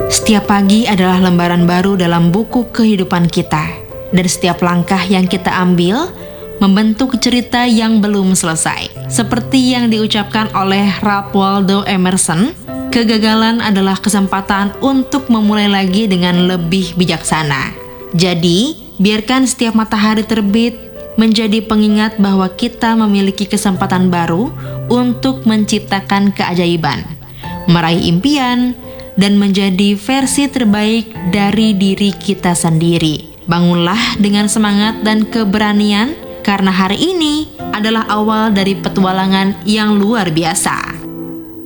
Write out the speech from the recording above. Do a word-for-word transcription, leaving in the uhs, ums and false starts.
Setiap pagi adalah lembaran baru dalam buku kehidupan kita, dan setiap langkah yang kita ambil membentuk cerita yang belum selesai. Seperti yang diucapkan oleh Ralph Waldo Emerson, kegagalan adalah kesempatan untuk memulai lagi dengan lebih bijaksana. Jadi, biarkan setiap matahari terbit menjadi pengingat bahwa kita memiliki kesempatan baru untuk menciptakan keajaiban, meraih impian, dan menjadi versi terbaik dari diri kita sendiri. Bangunlah dengan semangat dan keberanian, karena hari ini adalah awal dari petualangan yang luar biasa.